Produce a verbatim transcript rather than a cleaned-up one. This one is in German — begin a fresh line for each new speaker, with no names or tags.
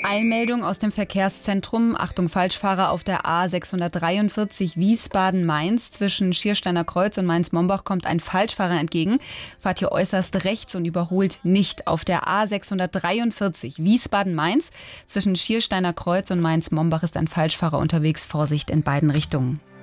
Eilmeldung aus dem Verkehrszentrum. Achtung, Falschfahrer auf der A sechshundertdreiundvierzig Wiesbaden-Mainz. Zwischen Schiersteiner Kreuz und Mainz-Mombach kommt ein Falschfahrer entgegen. Fahrt hier äußerst rechts und überholt nicht. Auf der A sechshundertdreiundvierzig Wiesbaden-Mainz. Zwischen Schiersteiner Kreuz und Mainz-Mombach ist ein Falschfahrer unterwegs. Vorsicht in beiden Richtungen.